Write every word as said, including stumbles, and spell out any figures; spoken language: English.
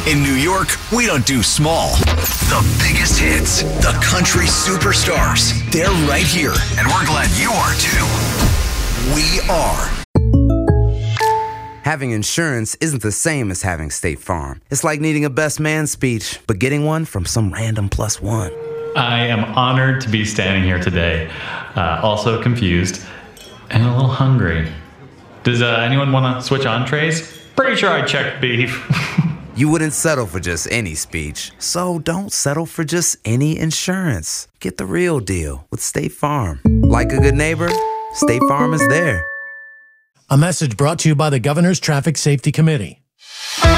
In New York, we don't do small. The biggest hits, the country superstars, they're right here, and we're glad you are too. We are. Having insurance isn't the same as having State Farm. It's like needing a best man speech, but getting one from some random plus one. I am honored to be standing here today, uh, also confused and a little hungry. Does uh, anyone want to switch entrees? Pretty sure I checked beef. You wouldn't settle for just any speech, so don't settle for just any insurance. Get the real deal with State Farm. Like a good neighbor, State Farm is there. A message brought to you by the Governor's Traffic Safety Committee.